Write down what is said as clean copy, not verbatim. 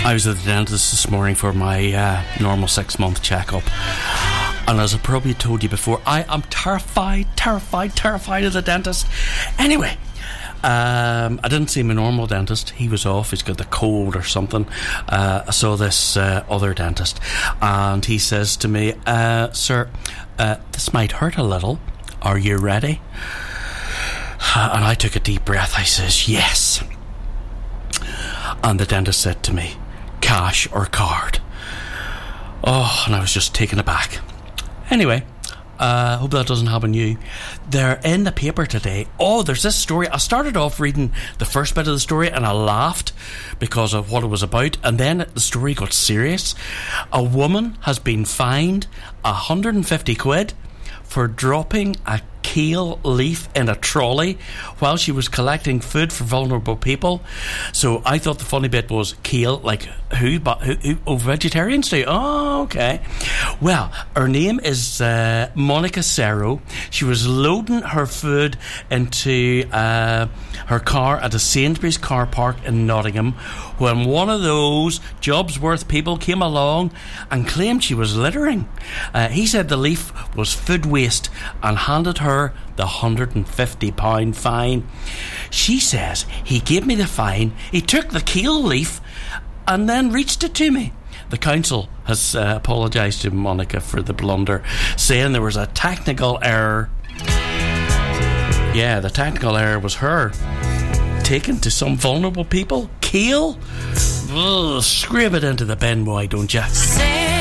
I was at the dentist this morning for my normal 6-month checkup, and as I probably told you before, I am terrified of the dentist. Anyway, I didn't see my normal dentist. He was off. He's got the cold or something. I saw this other dentist, and he says to me, "Sir, this might hurt a little. Are you ready?" And I took a deep breath. I says, "Yes." And the dentist said to me, "Cash or card?" Oh, and I was just taken aback. Anyway, hope that doesn't happen to you. They're in the paper today. Oh, there's this story. I started off reading the first bit of the story and I laughed because of what it was about, and then the story got serious. A woman has been fined 150 quid for dropping a kale leaf in a trolley while she was collecting food for vulnerable people. So I thought the funny bit was kale, like who? But who? Oh, vegetarians do. Oh, okay. Well, her name is Monica Serro. She was loading her food into her car at a Sainsbury's car park in Nottingham when one of those Jobsworth people came along and claimed she was littering. He said the leaf was food waste and handed her the £150 fine. She says he gave me the fine, he took the kale leaf and then reached it to me. The council has apologised to Monica for the blunder, saying there was a technical error. Yeah, the technical error was her taken to some vulnerable people. Kale? Ugh, scrape it into the bin, why don't you?